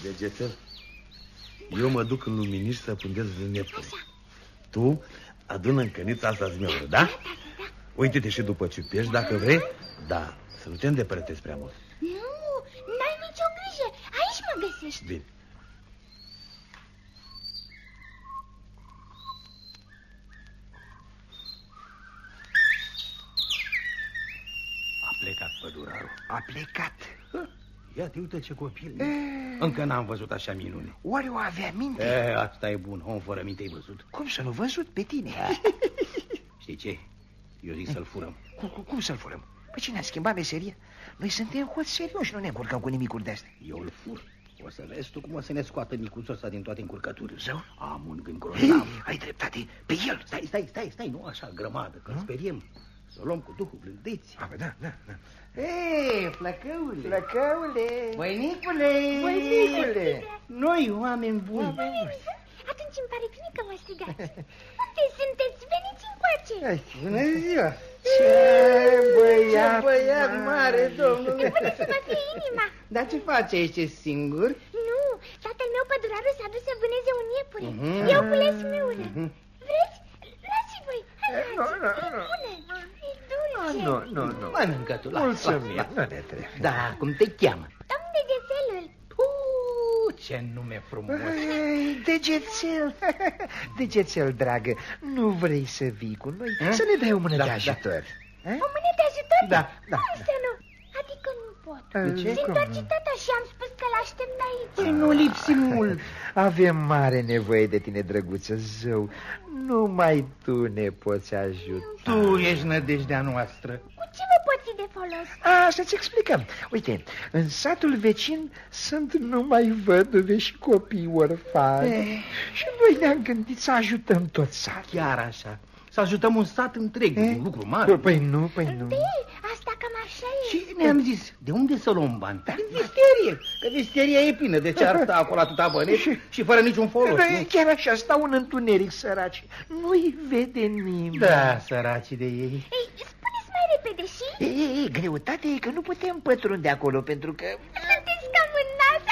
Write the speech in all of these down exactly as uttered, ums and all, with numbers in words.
Degețel, eu mă duc în luminiș să pândez vânepuri. Tu adună în cănița asta zmeură, da? Uite-te și după ciupești dacă vrei. Da, să nu te îndepărtezi prea mult. Nu, n-ai nicio grijă. Aici mă găsești. Bine. A plecat pădurarul. A plecat. Ia te uite ce copil. E... Încă n-am văzut așa minune. Oare o avea minte? E, asta e bun, om fără minte ai văzut. Cum să nu văzut pe tine? Știi ce? Eu zic să-l furăm. Cum, cum, cum să-l furăm? Păi cine a schimbat meseria? Noi suntem hoți serioși, nu ne încurcăm cu nimicuri de-astea. Eu îl fur. O să vezi tu cum o să ne scoată micuțul ăsta din toate încurcăturile. Zău? Am un gând grozav. Ai dreptate, pe el. Stai, stai, stai, stai, nu așa grămadă, că speriem. Să o luăm cu duhul blândeți. Ah, da, da, da. Ei, flăcăule! Flăcăule! Voinicule! Voinicule! Noi, oameni buni! Atunci îmi pare bine că mă strigați. Unde sunteți? Veniți încoace! Bună ziua! Ce băiat, ce băiat mare, domnule! Până să mă fie inima! Dar ce face aici singur? Nu, tatăl meu pădurarul s-a dus să vâneze un iepure. Mm-hmm. Eu cules miură. Mm-hmm. Vreți? Luați voi! Hai, nu, nu, nu. Bună! E dulce! Nu, nu, nu. Mănâncă tu, mulțumim, nu ne trebuie. Da, cum te cheamă? Domn Degețelul. Puh, ce nume frumos. Ai, Degețel, Degețel, dragă, nu vrei să vii cu noi? A? Să ne dai o mână da, de ajutor. Da. O mână de ajutor? Da, da. Cum să nu? Adică nu pot. De ce? Se întoarce tata și am spus că l-aștept aici. Păi nu lipsi mult. Avem mare nevoie de tine, drăguță, zău. Numai tu ne poți ajuta. Tu ești nădejdea noastră. Cu ce vă pot fi de folos? A, să-ți explicăm. Uite, în satul vecin sunt numai văduve și copii orfani. Eh. Și noi ne-am gândit să ajutăm tot satul. Chiar așa. Să ajutăm un sat întreg, Eh? un lucru mare. Păi nu, păi nu. De, asta cam așa e. Și ne-am zis, de unde să luăm bani? Da. Din visterie, că visteria e plină. De ce ar sta acolo atâta bănești și, și fără niciun folos? Nu? Chiar așa, stau în întuneric, săraci. Nu-i vede nimeni. Da, săracii de ei. Ei, spuneți mai repede și... Ei, ei, greutatea e că nu putem pătrunde acolo, pentru că... Sunteți cam în nasa?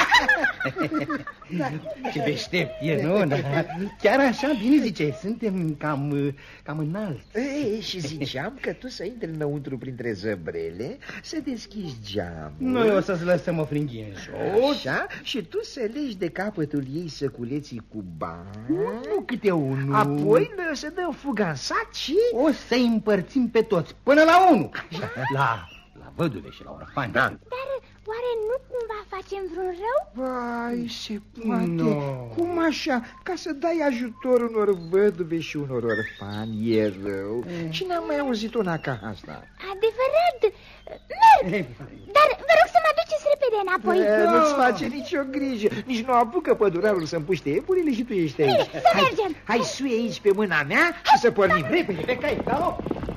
Da. Ce deștept e, nu? Da. Chiar așa, bine ziceai, suntem cam, cam înalți. Ei, și ziceam că tu să intri înăuntru printre zăbrele, să deschizi geamul. Noi o să-ți lăsăm o fringhie în jos. Așa, și tu să legi de capătul ei săculeții cu bani. Nu câte unul. Apoi să dăm fuga în sat și... O să-i împărțim pe toți, până la unul. La, la văduve și la orfani. Da. Dar oare nu cumva facem vreun rău? Vai, se poate. No. Cum așa? Ca să dai ajutor unor văduve și unor orfani e rău. Mm. Și n-am mai auzit una ca asta. Adevărat, merg. Dar vă rog să mă duceți repede înapoi. E, nu-ți face nicio grijă. Nici nu apucă pădurarul să împuște iepurile și tu ești aici. Bine, să mergem. Hai, hai sui aici pe mâna mea și să pornim repede pe cai. Da,